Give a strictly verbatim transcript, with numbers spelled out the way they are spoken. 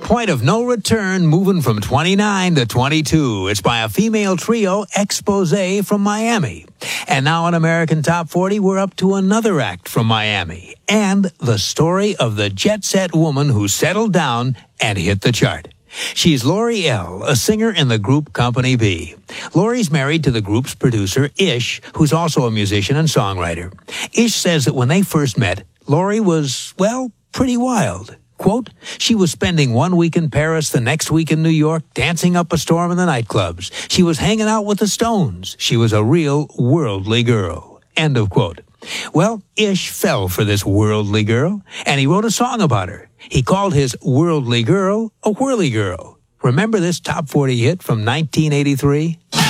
Point of No Return, moving from twenty-nine to twenty-two. It's by a female trio, Exposé from Miami. And now on American Top forty, we're up to another act from Miami. And the story of the jet-set woman who settled down and hit the chart. She's Lori L., a singer in the group Company B. Lori's married to the group's producer, Ish, who's also a musician and songwriter. Ish says that when they first met, Lori was, well, pretty wild. Quote, she was spending one week in Paris, the next week in New York, dancing up a storm in the nightclubs. She was hanging out with the Stones. She was a real worldly girl. End of quote. Well, Ish fell for this worldly girl, and he wrote a song about her. He called his worldly girl a whirly girl. Remember this top forty hit from nineteen eighty-three?